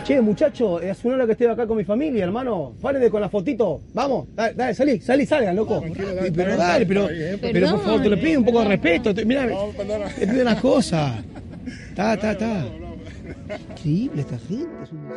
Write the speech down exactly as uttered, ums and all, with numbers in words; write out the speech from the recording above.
Che, muchacho, es una hora que estoy acá con mi familia, hermano. Párenle con la fotito. Vamos, dale, dale, salí, salí, salgan, loco. Dale, pero dale, pero, pero por favor, te lo pido un poco de respeto. Te, mirá, te pido una cosa. Ta, ta, ta. Increíble esta gente. Es un...